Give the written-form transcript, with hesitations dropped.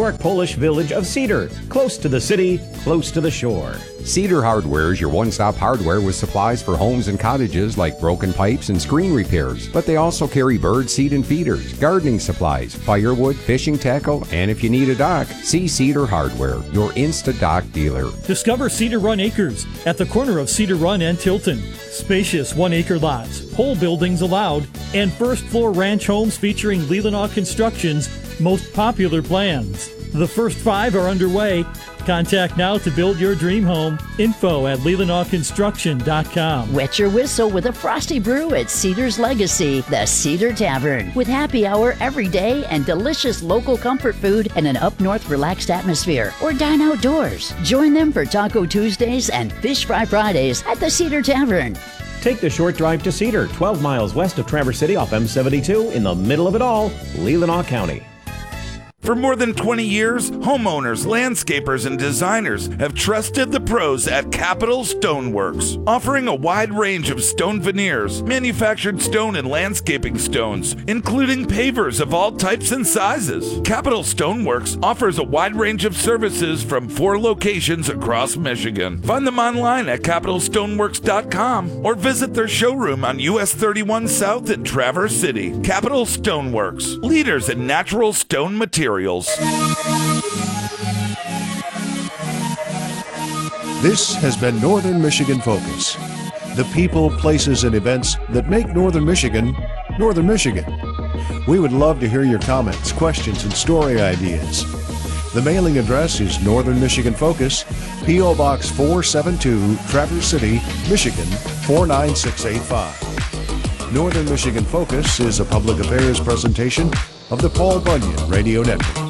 historic Polish village of Cedar, close to the city, close to the shore. Cedar Hardware is your one-stop hardware with supplies for homes and cottages like broken pipes and screen repairs. But they also carry bird seed and feeders, gardening supplies, firewood, fishing tackle, and if you need a dock, see Cedar Hardware, your Insta-Dock dealer. Discover Cedar Run Acres at the corner of Cedar Run and Tilton. Spacious 1-acre lots, pole buildings allowed, and first-floor ranch homes featuring Leelanau Construction's most popular plans. The first 5 are underway. Contact now to build your dream home. Info at LeelanauConstruction.com. Wet your whistle with a frosty brew at Cedar's Legacy, the Cedar Tavern. With happy hour every day and delicious local comfort food and an up-north relaxed atmosphere. Or dine outdoors. Join them for Taco Tuesdays and Fish Fry Fridays at the Cedar Tavern. Take the short drive to Cedar, 12 miles west of Traverse City off M72 in the middle of it all, Leelanau County. For more than 20 years, homeowners, landscapers, and designers have trusted the pros at Capital Stoneworks, offering a wide range of stone veneers, manufactured stone and landscaping stones, including pavers of all types and sizes. Capital Stoneworks offers a wide range of services from 4 locations across Michigan. Find them online at capitalstoneworks.com or visit their showroom on US 31 South in Traverse City. Capital Stoneworks, leaders in natural stone materials. This has been Northern Michigan Focus. The people, places, and events that make Northern Michigan, Northern Michigan. We would love to hear your comments, questions, and story ideas. The mailing address is Northern Michigan Focus, P.O. Box 472, Traverse City, Michigan 49685. Northern Michigan Focus is a public affairs presentation of the Paul Bunyan Radio Network.